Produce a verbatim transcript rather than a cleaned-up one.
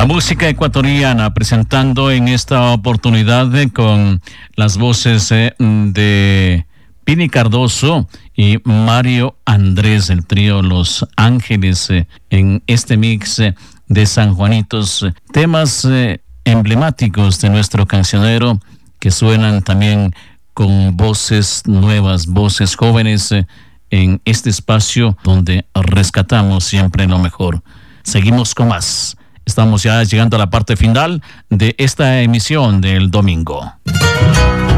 La música ecuatoriana presentando en esta oportunidad eh, con las voces eh, de Pini Cardoso y Mario Andrés, el trío Los Ángeles, eh, en este mix eh, de San Juanitos, eh, temas eh, emblemáticos de nuestro cancionero que suenan también con voces nuevas, voces jóvenes eh, en este espacio donde rescatamos siempre lo mejor. Seguimos con más. Estamos ya llegando a la parte final de esta emisión del domingo.